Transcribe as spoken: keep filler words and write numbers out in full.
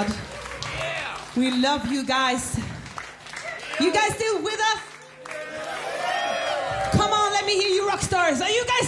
God. We love you guys. You guys still with us? Come on, let me hear you rock stars. Are you guys